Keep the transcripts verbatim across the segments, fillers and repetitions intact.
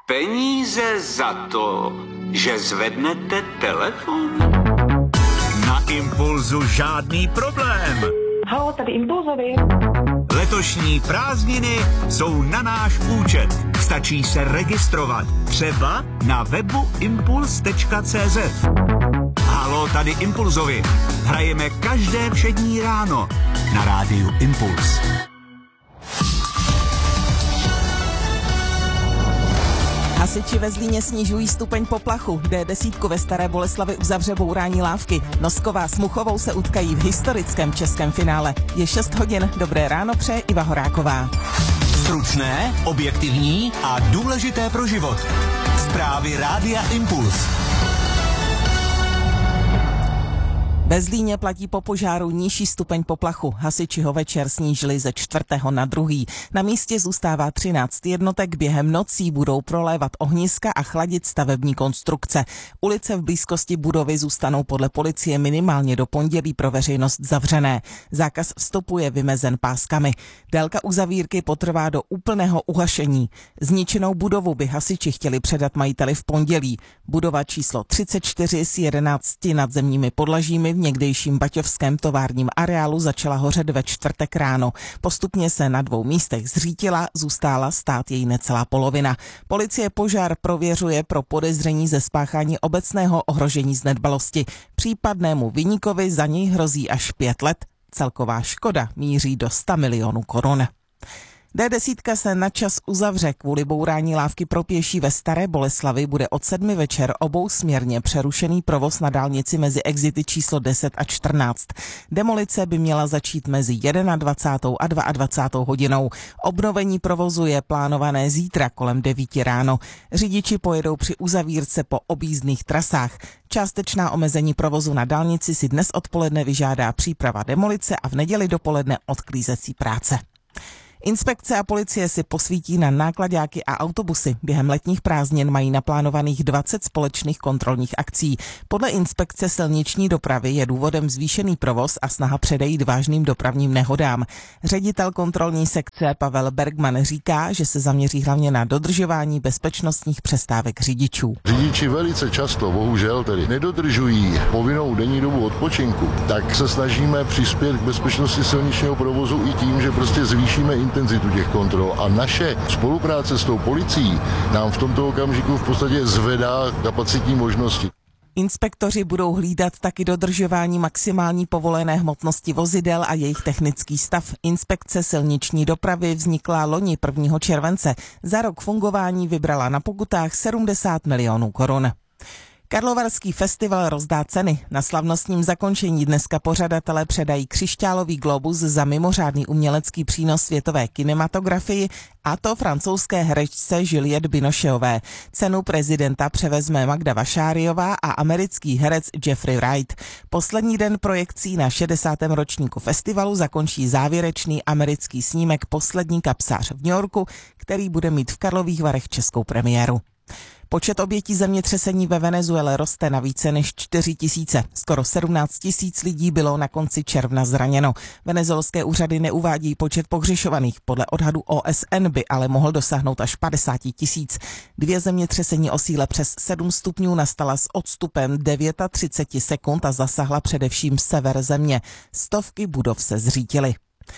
Peníze za to, že zvednete telefon? Na Impulzu žádný problém. Haló, tady Impulzovi. Letošní prázdniny jsou na náš účet. Stačí se registrovat. Třeba na webu impuls tečka cé zet. Haló, tady Impulzovi. Hrajeme každé všední ráno na rádiu Impuls. Hasiči ve Zlíně snižují stupeň poplachu. dé deset ve Staré Boleslavi uzavře bourání lávky. Nosková s Muchovou se utkají v historickém českém finále. Je šest hodin. Dobré ráno přeje Iva Horáková. Stručné, objektivní a důležité pro život. Zprávy rádia Impuls. Ve Zlíně platí po požáru nižší stupeň poplachu. Hasiči ho večer snížili ze čtvrtého na druhý. Na místě zůstává třináct jednotek, během nocí budou prolévat ohniska a chladit stavební konstrukce. Ulice v blízkosti budovy zůstanou podle policie minimálně do pondělí pro veřejnost zavřené. Zákaz vstupu je vymezen páskami. Délka uzavírky potrvá do úplného uhašení. Zničenou budovu by hasiči chtěli předat majiteli v pondělí. Budova číslo třicet čtyři s jedenácti nadzemními podlažími v někdejším baťovském továrním areálu začala hořet ve čtvrtek ráno. Postupně se na dvou místech zřítila, zůstala stát její necelá polovina. Policie požár prověřuje pro podezření ze spáchání obecného ohrožení z nedbalosti. Případnému viníkovi za něj hrozí až pět let. Celková škoda míří do sto milionů korun. dé deset se na čas uzavře. Kvůli bourání lávky pro pěší ve Staré Boleslavi bude od sedmi večer obousměrně přerušený provoz na dálnici mezi exity číslo deset a čtrnáct. Demolice by měla začít mezi dvacátou první a dvacátou druhou hodinou. Obnovení provozu je plánované zítra kolem devíti ráno. Řidiči pojedou při uzavírce po objízdných trasách. Částečná omezení provozu na dálnici si dnes odpoledne vyžádá příprava demolice a v neděli dopoledne odklízecí práce. Inspekce a policie si posvítí na náklaďáky a autobusy. Během letních prázdnin mají naplánovaných dvacet společných kontrolních akcí. Podle inspekce silniční dopravy je důvodem zvýšený provoz a snaha předejít vážným dopravním nehodám. Ředitel kontrolní sekce Pavel Bergman říká, že se zaměří hlavně na dodržování bezpečnostních přestávek řidičů. Řidiči velice často, bohužel tedy, nedodržují povinnou denní dobu odpočinku, tak se snažíme přispět k bezpečnosti silničního provozu i tím, že prostě zvýšíme intenzitu těch kontrol a naše spolupráce s tou policií nám v tomto okamžiku v podstatě zvedá kapacitní možnosti. Inspektoři budou hlídat taky dodržování maximální povolené hmotnosti vozidel a jejich technický stav. Inspekce silniční dopravy vznikla loni prvního července. Za rok fungování vybrala na pokutách sedmdesát milionů korun. Karlovarský festival rozdá ceny. Na slavnostním zakončení dneska pořadatelé předají křišťálový globus za mimořádný umělecký přínos světové kinematografii, a to francouzské herečce Juliette Binocheové. Cenu prezidenta převezme Magda Vašáriová a americký herec Jeffrey Wright. Poslední den projekcí na šedesátém ročníku festivalu zakončí závěrečný americký snímek Poslední kapsář v New Yorku, který bude mít v Karlových Varech českou premiéru. Počet obětí zemětřesení ve Venezuele roste na více než čtyři tisíce. Skoro sedmnáct tisíc lidí bylo na konci června zraněno. Venezuelské úřady neuvádí počet pohřešovaných. Podle odhadu O S N by ale mohl dosáhnout až padesát tisíc. Dvě zemětřesení o síle přes sedm stupňů nastala s odstupem třicet devět sekund a zasahla především sever země. Stovky budov se zřítily.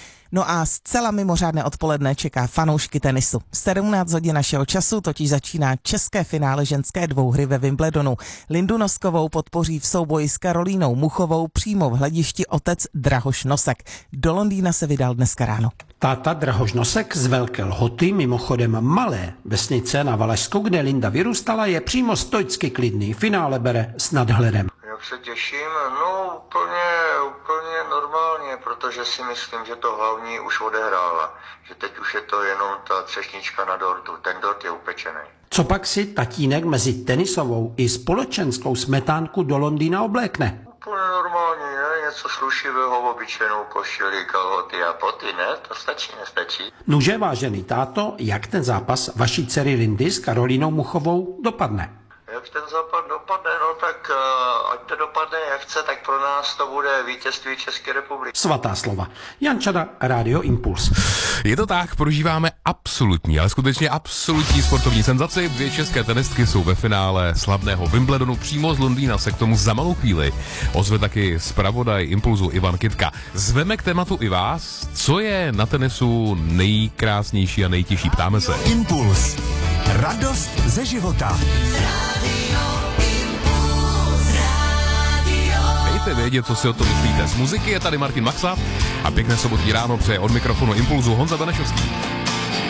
No a zcela mimořádné odpoledne čeká fanoušky tenisu. V sedmnáct hodin našeho času totiž začíná české finále ženské dvouhry ve Wimbledonu. Lindu Noskovou podpoří v souboji s Karolínou Muchovou přímo v hledišti otec Drahoš Nosek. Do Londýna se vydal dneska ráno. Táta Drahoš Nosek z Velké Lhoty, mimochodem malé vesnice na Valašsku, kde Linda vyrůstala, je přímo stoicky klidný. Finále bere s nadhledem. Jak se těším? No úplně, úplně normálně, protože si myslím, že to hlavní už odehrála. Že teď už je to jenom ta třešnička na dortu. Ten dort je upečený. Co pak si tatínek mezi tenisovou i společenskou smetánku do Londýna oblékne? Úplně normálně, ne? Něco slušivého, obyčejnou košili, kalhoty a poty, ne? To stačí, nestačí. Nuže, vážený táto, jak ten zápas vaší dcery Lindy s Karolínou Muchovou dopadne? jak ten západ dopadne, no tak uh, ať to dopadne jak chce, tak pro nás to bude vítězství České republiky. Svatá slova. Jan Čada, Rádio Impuls. Je to tak, prožíváme absolutní, ale skutečně absolutní sportovní senzaci. Dvě české tenistky jsou ve finále slavného Wimbledonu. Přímo z Londýna se k tomu za malou chvíli ozve taky zpravodaj Impulzu Ivan Kytka. Zveme k tématu i vás. Co je na tenisu nejkrásnější a nejtěžší? Ptáme se. Impuls. Radost ze života. Dejte vědět, co si o tom myslíte. Z muziky je tady Martin Maxa a pěkné sobotní ráno přeje od mikrofonu Impulzu Honza Benešovský.